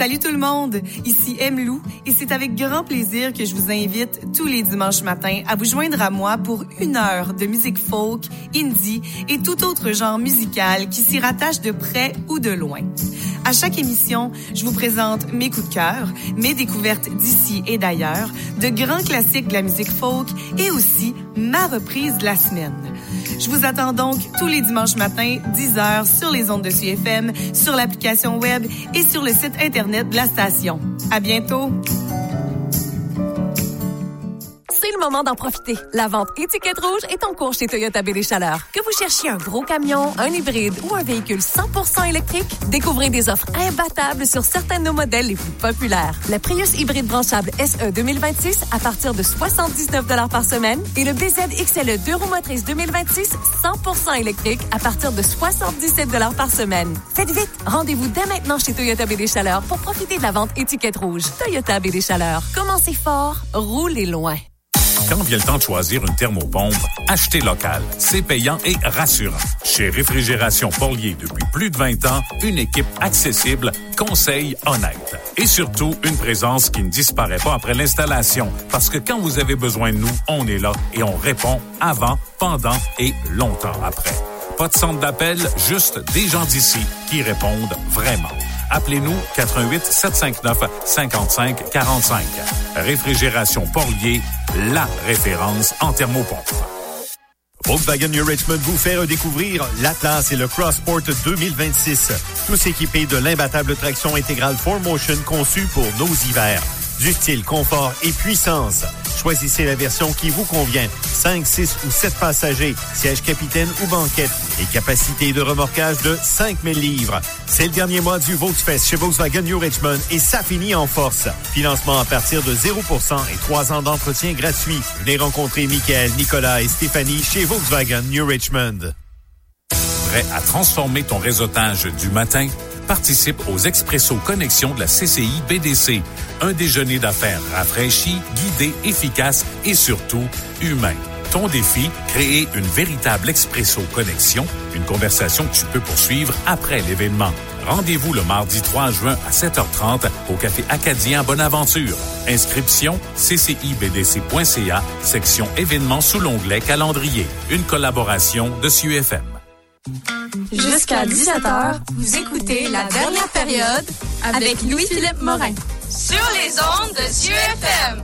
Salut tout le monde, ici M-Lou et c'est avec grand plaisir que je vous invite tous les dimanches matins à vous joindre à moi pour 1 heure de musique folk, indie et tout autre genre musical qui s'y rattache de près ou de loin. À chaque émission, je vous présente mes coups de cœur, mes découvertes d'ici et d'ailleurs, de grands classiques de la musique folk et aussi ma reprise de la semaine. Je vous attends donc tous les dimanches matins, 10h, sur les ondes de CFM, sur l'application web et sur le site Internet de la station. À bientôt! C'est le moment d'en profiter. La vente Étiquette Rouge est en cours chez Toyota BD-Chaleur. Que vous cherchiez un gros camion, un hybride ou un véhicule 100% électrique, découvrez des offres imbattables sur certains de nos modèles les plus populaires. La Prius hybride branchable SE 2026 à partir de 79 $ par semaine et le BZ XLE 2 roues motrices 2026 100% électrique à partir de 77 $ par semaine. Faites vite! Rendez-vous dès maintenant chez Toyota BD-Chaleur pour profiter de la vente Étiquette Rouge. Toyota BD-Chaleur. Commencez fort, roulez loin. Quand vient le temps de choisir une thermopompe, achetez local. C'est payant et rassurant. Chez Réfrigération Porlier, depuis plus de 20 ans, une équipe accessible, conseil honnête. Et surtout, une présence qui ne disparaît pas après l'installation. Parce que quand vous avez besoin de nous, on est là et on répond avant, pendant et longtemps après. Pas de centre d'appel, juste des gens d'ici qui répondent vraiment. Appelez-nous 88 759 55 45. Réfrigération Porlier, la référence en thermopompe. Volkswagen New Richmond vous fait redécouvrir l'Atlas et le Crossport 2026. Tous équipés de l'imbattable traction intégrale 4Motion conçue pour nos hivers. Du style, confort et puissance. Choisissez la version qui vous convient. 5, 6 ou 7 passagers, siège capitaine ou banquette et capacité de remorquage de 5000 livres. C'est le dernier mois du Volksfest chez Volkswagen New Richmond et ça finit en force. Financement à partir de 0% et 3 ans d'entretien gratuit. Venez rencontrer Michael, Nicolas et Stéphanie chez Volkswagen New Richmond. Prêt à transformer ton réseautage du matin? Participe aux Expresso Connexions de la CCI BDC. Un déjeuner d'affaires rafraîchi, guidé, efficace et surtout humain. Ton défi, créer une véritable Expresso Connexion, une conversation que tu peux poursuivre après l'événement. Rendez-vous le mardi 3 juin à 7h30 au Café Acadien Bonaventure. Inscription ccibdc.ca, section événements sous l'onglet calendrier. Une collaboration de CUFM. Jusqu'à 17h, vous écoutez La Dernière Période avec Louis-Philippe Morin. Sur les ondes de CUFM.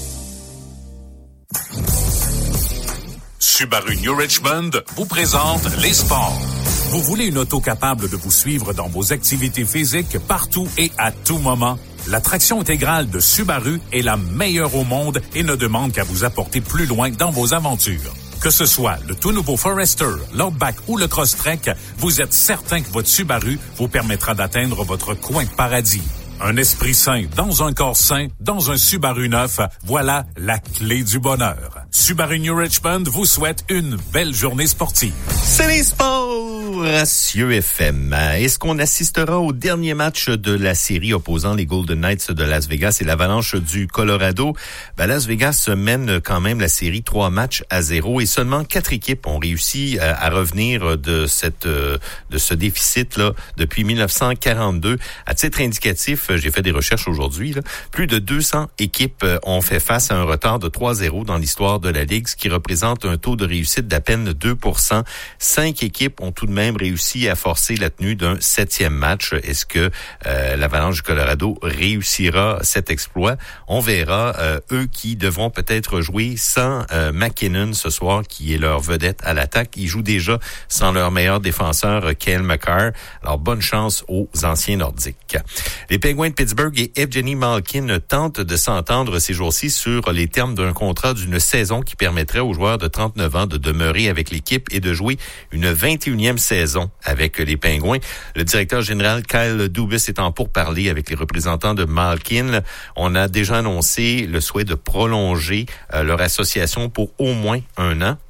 Subaru New Richmond vous présente les sports. Vous voulez une auto capable de vous suivre dans vos activités physiques partout et à tout moment? La traction intégrale de Subaru est la meilleure au monde et ne demande qu'à vous apporter plus loin dans vos aventures. Que ce soit le tout nouveau Forester, l'Outback ou le Crosstrek, vous êtes certain que votre Subaru vous permettra d'atteindre votre coin de paradis. Un esprit sain dans un corps sain, dans un Subaru neuf, voilà la clé du bonheur. Subaru New Richmond vous souhaite une belle journée sportive. C'est les sports à CUFM. Est-ce qu'on assistera au dernier match de la série opposant les Golden Knights de Las Vegas et l'Avalanche du Colorado? Las Vegas mène quand même la série 3-0 et seulement 4 équipes ont réussi à revenir de ce déficit-là depuis 1942. À titre indicatif, j'ai fait des recherches aujourd'hui, plus de 200 équipes ont fait face à un retard de 3-0 dans l'histoire de la Ligue, ce qui représente un taux de réussite d'à peine 2%. 5 équipes ont tout de même réussi à forcer la tenue d'un 7e match. Est-ce que l'Avalanche du Colorado réussira cet exploit? On verra. Eux qui devront peut-être jouer sans McKinnon ce soir, qui est leur vedette à l'attaque. Ils jouent déjà sans leur meilleur défenseur, Cale Makar. Alors, bonne chance aux anciens Nordiques. Les Penguins de Pittsburgh et Evgeny Malkin tentent de s'entendre ces jours-ci sur les termes d'un contrat d'une saison qui permettrait aux joueurs de 39 ans de demeurer avec l'équipe et de jouer une 21e saison avec les Penguins. Le directeur général Kyle Dubas est en pourparlers avec les représentants de Malkin. On a déjà annoncé le souhait de prolonger leur association pour au moins 1 an.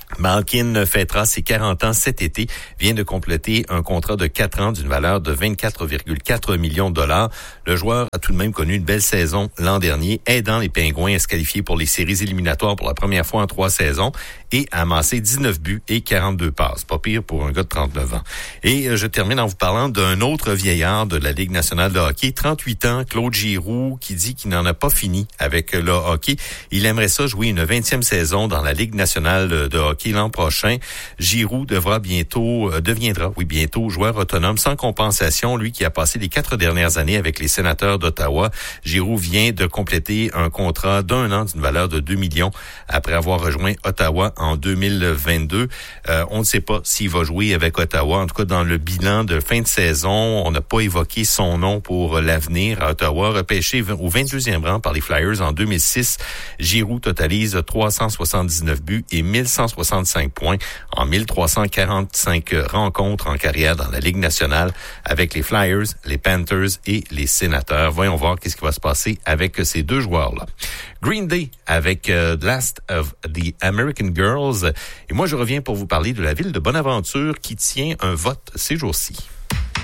Malkin fêtera ses 40 ans cet été, vient de compléter un contrat de 4 ans d'une valeur de 24,4 millions de dollars. Le joueur a tout de même connu une belle saison l'an dernier, aidant les Pingouins à se qualifier pour les séries éliminatoires pour la première fois en 3 saisons et a amassé 19 buts et 42 passes. Pas pire pour un gars de 39 ans. Et je termine en vous parlant d'un autre vieillard de la Ligue nationale de hockey, 38 ans, Claude Giroux, qui dit qu'il n'en a pas fini avec le hockey. Il aimerait ça jouer une 20e saison dans la Ligue nationale de hockey l'an prochain. Giroux deviendra bientôt joueur autonome sans compensation, lui qui a passé les 4 dernières années avec les Sénateurs d'Ottawa. Giroux vient de compléter un contrat d'1 an d'une valeur de 2 millions après avoir rejoint Ottawa en 2022. On ne sait pas s'il va jouer avec Ottawa. En tout cas, dans le bilan de fin de saison, on n'a pas évoqué son nom pour l'avenir à Ottawa. Repêché au 22e rang par les Flyers en 2006, Giroux totalise 379 buts et 1165 points en 1345 rencontres en carrière dans la Ligue nationale avec les Flyers, les Panthers et les Sénateurs. Voyons voir qu'est-ce qui va se passer avec ces 2 joueurs-là. Green Day avec The Last of the American Girls. Et moi, je reviens pour vous parler de la ville de Bonaventure qui tient un vote ces jours-ci.